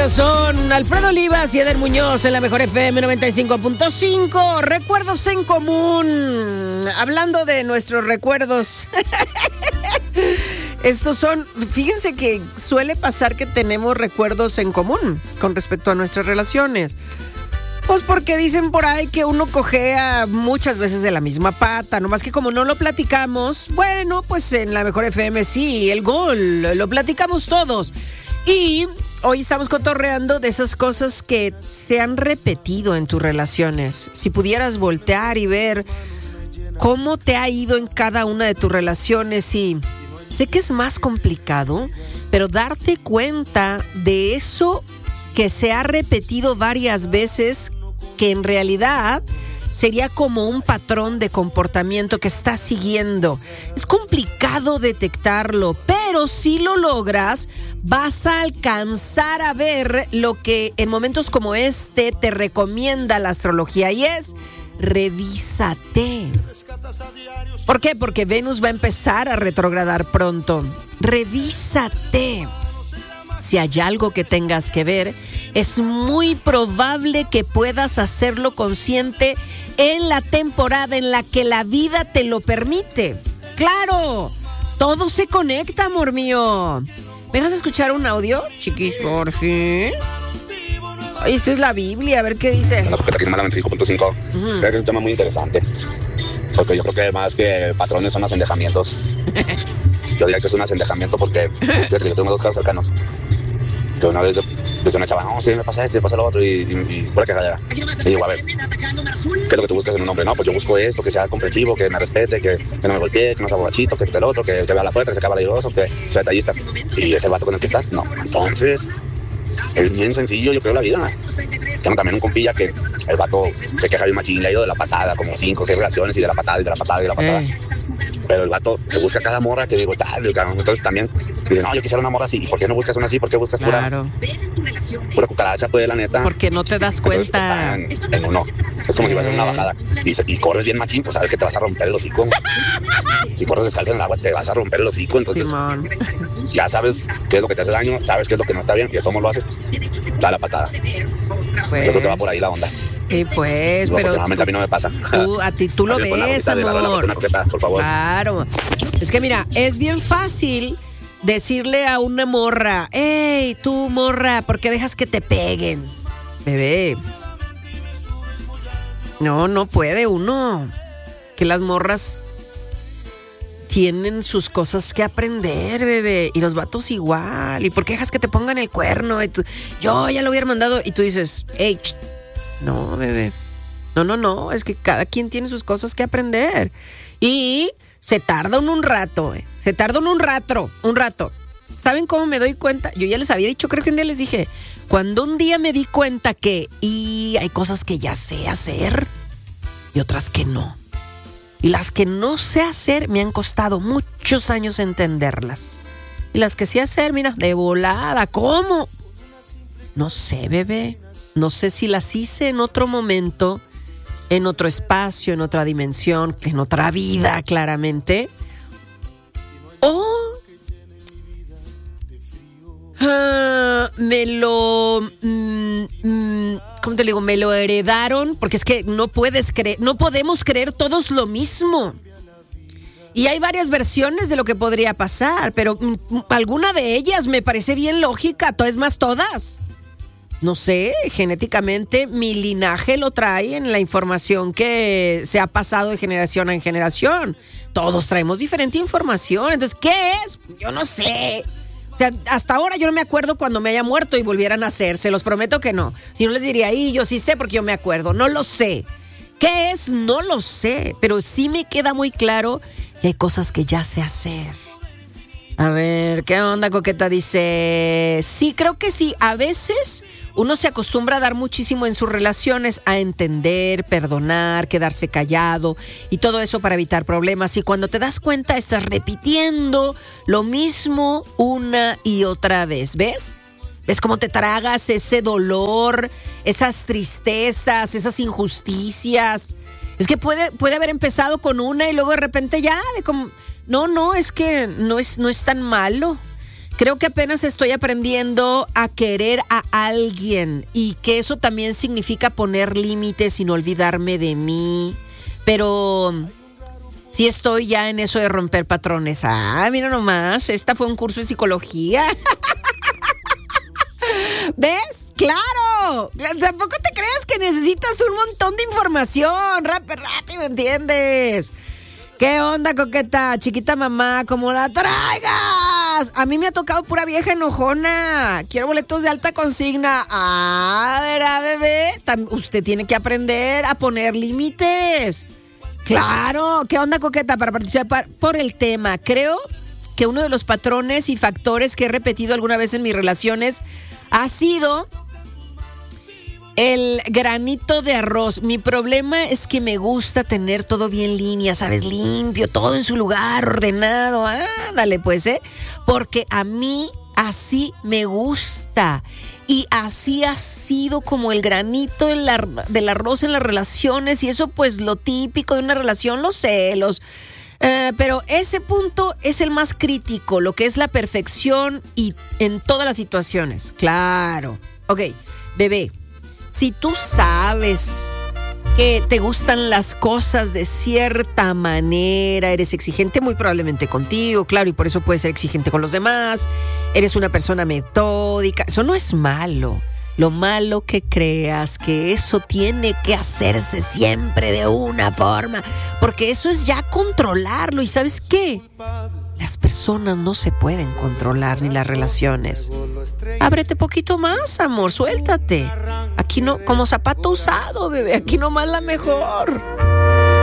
Ellos son Alfredo Olivas y Eder Muñoz en la Mejor FM 95.5. Recuerdos en común. Hablando de nuestros recuerdos. Estos son, fíjense que suele pasar que tenemos recuerdos en común con respecto a nuestras relaciones. Pues porque dicen por ahí que uno cojea muchas veces de la misma pata, nomás que como no lo platicamos, bueno, pues en la Mejor FM sí, el gol, lo platicamos todos. Y hoy estamos cotorreando de esas cosas que se han repetido en tus relaciones. Si pudieras voltear y ver cómo te ha ido en cada una de tus relaciones, y sé que es más complicado, pero darte cuenta de eso que se ha repetido varias veces, que en realidad sería como un patrón de comportamiento que estás siguiendo. Es complicado detectarlo, pero si lo logras, vas a alcanzar a ver lo que en momentos como este te recomienda la astrología, y es: revísate. ¿Por qué? Porque Venus va a empezar a retrogradar pronto. Revísate. Si hay algo que tengas que ver, es muy probable que puedas hacerlo consciente en la temporada en la que la vida te lo permite. ¡Claro! Todo se conecta, amor mío. ¿Me dejas escuchar un audio, chiquis, por fin? Ay, esta es la Biblia, a ver qué dice. Bueno, porque aquí en 95.5 creo que es un tema muy interesante. Porque yo creo que más que patrones son asendejamientos. Yo diría que es un asendejamiento porque yo tengo dos casos cercanos. Que una vez desde una chava, no, sí, me pasa esto, me pasa lo otro, y pura quejadera. Y digo, a ver, ¿qué es lo que tú buscas en un hombre? No, pues yo busco esto, que sea comprensivo, que me respete, que no me golpee, que no sea borrachito, que el otro, que vea la puerta, que sea caballeroso, que sea detallista. ¿Y es el vato con el que estás? No. Entonces, es bien sencillo, yo creo, la vida. Tengo también un compilla que el vato se queja bien machín, le ha ido de la patada, como 5 o 6 relaciones, y de la patada, y de la patada, y de la patada. Pero el vato se busca cada morra que digo, tal, entonces también dice, no, yo quisiera una morra así. ¿Y por qué no buscas una así? ¿Por qué buscas pura cucaracha, pues, la neta? Porque no te das cuenta. Entonces, está en uno. Es como si vas a una bajada y corres bien machín, pues sabes que te vas a romper el hocico. Si corres descalzo en el agua, te vas a romper el hocico. Entonces, ya sabes qué es lo que te hace daño, sabes qué es lo que no está bien, y cómo lo haces, pues, da la patada. Pues, yo creo que va por ahí la onda. Sí, pues, no, pero afortunadamente a mí no me pasa. Tú lo ves, amor. Una coqueta, por favor. Claro. Es que mira, es bien fácil decirle a una morra, hey, tú morra, ¿por qué dejas que te peguen? Bebé. No puede uno. Que las morras tienen sus cosas que aprender, bebé. Y los vatos igual. ¿Y por qué dejas que te pongan el cuerno? Y tú, yo ya lo hubiera mandado. Y tú dices, hey, no, bebé. No. Es que cada quien tiene sus cosas que aprender. Y se tarda un rato, Se tarda un rato. ¿Saben cómo me doy cuenta? Yo ya les había dicho, creo que un día les dije, cuando un día me di cuenta que hay cosas que ya sé hacer y otras que no. Y las que no sé hacer me han costado muchos años entenderlas. Y las que sé hacer, mira, de volada. ¿Cómo? No sé, bebé. No sé si las hice en otro momento, en otro espacio, en otra dimensión, en otra vida, claramente. O me lo... ¿cómo te digo? Me lo heredaron, porque es que no podemos creer todos lo mismo. Y hay varias versiones de lo que podría pasar, pero alguna de ellas me parece bien lógica, es más, todas. No sé, genéticamente mi linaje lo trae en la información que se ha pasado de generación en generación. Todos traemos diferente información. Entonces, ¿qué es? Yo no sé. O sea, hasta ahora yo no me acuerdo cuando me haya muerto y volviera a nacer. Se los prometo que no. Si no, les diría, yo sí sé porque yo me acuerdo. No lo sé. ¿Qué es? No lo sé. Pero sí me queda muy claro que hay cosas que ya sé hacer. A ver, ¿qué onda, coqueta? Dice, sí, creo que sí. A veces uno se acostumbra a dar muchísimo en sus relaciones, a entender, perdonar, quedarse callado y todo eso para evitar problemas. Y cuando te das cuenta, estás repitiendo lo mismo una y otra vez. ¿Ves? ¿Ves cómo te tragas ese dolor, esas tristezas, esas injusticias? Es que puede haber empezado con una y luego de repente ya de como... No, es que no es tan malo. Creo que apenas estoy aprendiendo a querer a alguien y que eso también significa poner límites sin olvidarme de mí. Pero sí estoy ya en eso de romper patrones. Ah, mira nomás, esta fue un curso de psicología. ¿Ves? ¡Claro! Tampoco te creas que necesitas un montón de información. Rápido, ¿entiendes? ¿Qué onda, coqueta? Chiquita mamá, ¿cómo la traigas? A mí me ha tocado pura vieja enojona. Quiero boletos de alta consigna. Ah, verá, bebé. Usted tiene que aprender a poner límites. Claro. ¿Qué onda, coqueta? Para participar por el tema. Creo que uno de los patrones y factores que he repetido alguna vez en mis relaciones ha sido el granito de arroz. Mi problema es que me gusta tener todo bien línea, ¿sabes? Limpio, todo en su lugar, ordenado. Ándale, pues, porque a mí así me gusta. Y así ha sido como el granito del arroz en las relaciones. Y eso, pues, lo típico de una relación, los celos. Pero ese punto es el más crítico, lo que es la perfección y en todas las situaciones. Claro. Ok, bebé. Si tú sabes que te gustan las cosas de cierta manera, eres exigente muy probablemente contigo, claro, y por eso puedes ser exigente con los demás, eres una persona metódica, eso no es malo. Lo malo que creas que eso tiene que hacerse siempre de una forma, porque eso es ya controlarlo. ¿Y sabes qué? Las personas no se pueden controlar, ni las relaciones. Ábrete poquito más, amor, suéltate. Aquí no, como zapato usado, bebé, aquí nomás la mejor.